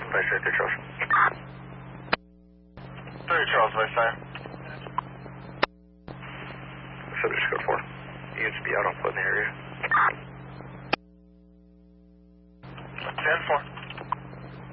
Vice Air 3 Charles. 3 Charles, Vice Air. Subject code 4. Units be out on foot in the area. 10-4.